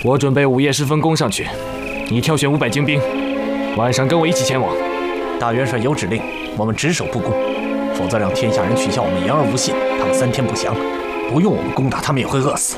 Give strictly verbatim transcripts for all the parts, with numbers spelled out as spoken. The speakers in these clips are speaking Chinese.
我准备午夜时分攻上去，你挑选五百精兵，晚上跟我一起前往。 大元帅有指令，我们只守不攻，否则让天下人取笑我们言而无信，他们三天不降，不用我们攻打，他们也会饿死。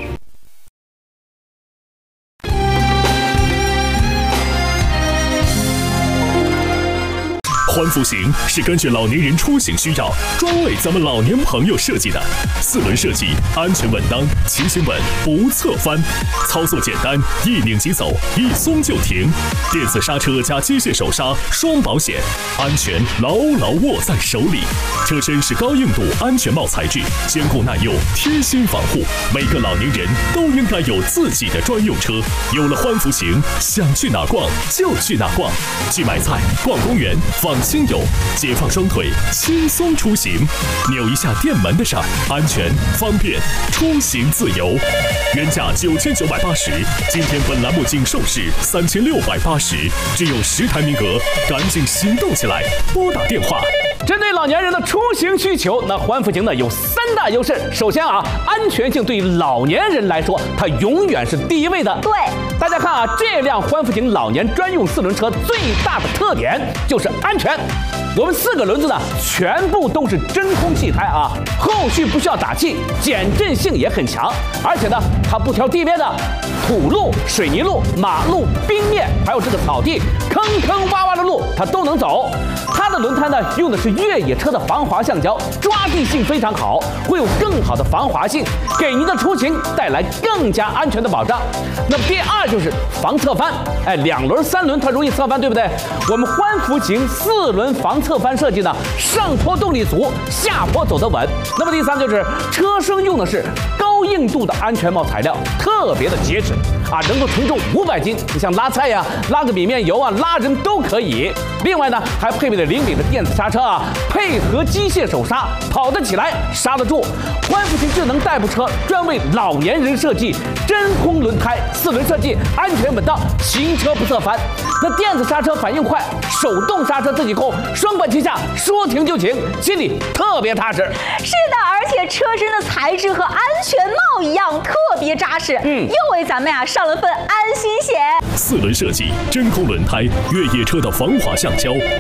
欢福行是根据老年人出行需要，专为咱们老年朋友设计的。四轮设计，安全稳当，骑行稳，不侧翻，操作简单，一拧即走，一松就停。电子刹车加机械手刹，双保险，安全牢牢握在手里。车身是高硬度安全帽材质，坚固耐用，贴心防护。每个老年人都应该有自己的专用车。有了欢福行，想去哪逛就去哪逛，去买菜、逛公园、访亲友，解放双腿，轻松出行。扭一下电门的刹，安全方便，出行自由。原价九千九百八十，今天本栏目仅售市三千六百八十，只有十台名额，赶紧行动起来，拨打电话。 针对老年人的出行需求，那欢福行呢有三大优势。首先啊，安全性对于老年人来说，它永远是第一位的。 对， 大家看啊，这辆欢福行老年专用四轮车最大的特点就是安全。我们四个轮子呢，全部都是真空气胎啊，后续不需要打气，减震性也很强。而且呢，它不挑地面的，土路、水泥路、马路、冰面，还有这个草地，坑坑洼洼的路，它都能走。它的轮胎呢，用的是越野车的防滑橡胶，抓地性非常好，会有更好的防滑性，给您的出行带来更加安全的保障。那么第二就是防侧翻，哎，两轮、三轮它容易侧翻，对不对？我们欢福行四轮防侧翻设计呢，上坡动力足，下坡走得稳。那么第三就是车身用的是高硬度的安全帽材料，特别的结实啊，能够承重五百斤。你像拉菜呀、拉个米面油啊、拉人都可以。另外呢，还配备了灵敏的电子刹车啊，配合机械手刹，跑得起来，刹得住。欢福行智能代步车专为老年人设计，真空轮胎，四轮设计，安全稳当，行车不侧翻。那电子刹车反应快，手动刹车自己控，双管齐下，说停就停，心里特别踏实。 是的，而且车身的材质和安全帽一样，特别扎实，嗯，又为咱们呀上了份安心险。 四轮设计，真空轮胎，越野车的防滑橡胶，